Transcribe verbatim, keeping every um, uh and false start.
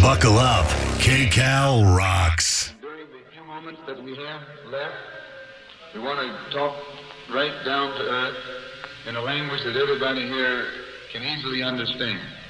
Buckle up. K-Cal rocks. During the few moments that we have left, we want to talk right down to earth in a language that everybody here can easily understand.